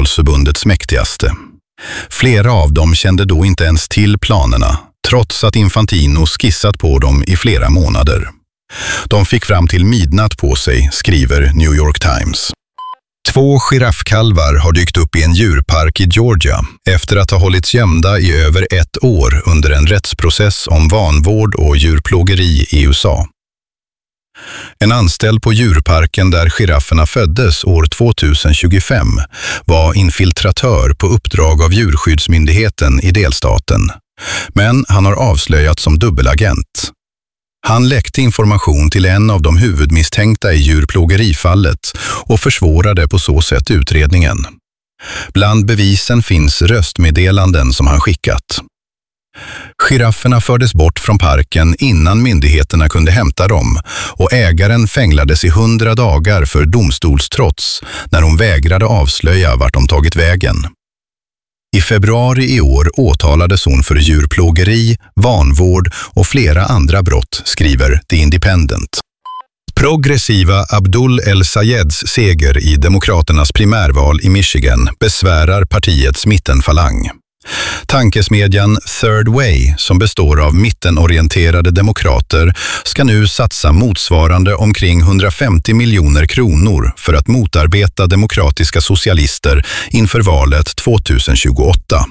fotbollsförbundets mäktigaste. Flera av dem kände då inte ens till planerna, trots att Infantino skissat på dem i flera månader. De fick fram till midnatt på sig, skriver New York Times. 2 giraffkalvar har dykt upp i en djurpark i Georgia efter att ha hållits gömda i över 1 år under en rättsprocess om vanvård och djurplågeri i USA. En anställd på djurparken där girafferna föddes år 2025 var infiltratör på uppdrag av djurskyddsmyndigheten i delstaten, men han har avslöjats som dubbelagent. Han läckte information till en av de huvudmisstänkta i djurplågerifallet och försvårade på så sätt utredningen. Bland bevisen finns röstmeddelanden som han skickat. Girafferna fördes bort från parken innan myndigheterna kunde hämta dem och ägaren fängslades i 100 dagar för domstolstrots när hon vägrade avslöja vart de tagit vägen. I februari i år åtalades hon för djurplågeri, vanvård och flera andra brott, skriver The Independent. Progressiva Abdul El-Sayeds seger i demokraternas primärval i Michigan besvärar partiets mittenfalang. Tankesmedjan Third Way, som består av mittenorienterade demokrater, ska nu satsa motsvarande omkring 150 miljoner kronor för att motarbeta demokratiska socialister inför valet 2028.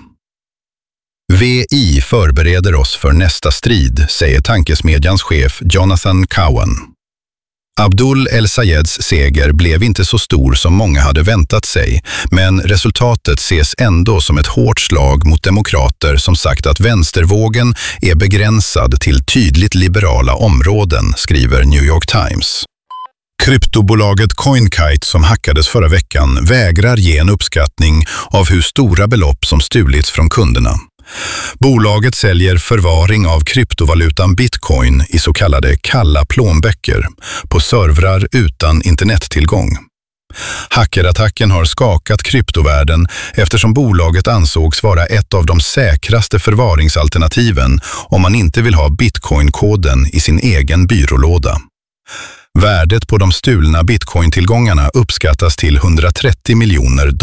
Vi förbereder oss för nästa strid, säger tankesmedjans chef Jonathan Cowan. Abdul El-Sayeds seger blev inte så stor som många hade väntat sig, men resultatet ses ändå som ett hårt slag mot demokrater som sagt att vänstervågen är begränsad till tydligt liberala områden, skriver New York Times. Kryptobolaget CoinKite som hackades förra veckan vägrar ge en uppskattning av hur stora belopp som stulits från kunderna. Bolaget säljer förvaring av kryptovalutan bitcoin i så kallade kalla plånböcker på servrar utan internettillgång. Hackerattacken har skakat kryptovärlden eftersom bolaget ansågs vara ett av de säkraste förvaringsalternativen om man inte vill ha bitcoinkoden i sin egen byrålåda. Värdet på de stulna bitcointillgångarna uppskattas till $130 miljoner.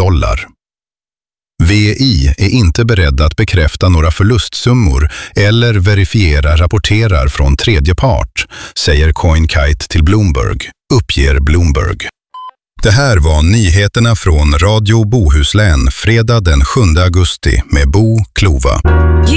VI är inte beredd att bekräfta några förlustsummor eller verifiera rapporterar från tredje part, säger CoinKite till Bloomberg, uppger Bloomberg. Det här var nyheterna från Radio Bohuslän fredag den 7 augusti med Bo Klova.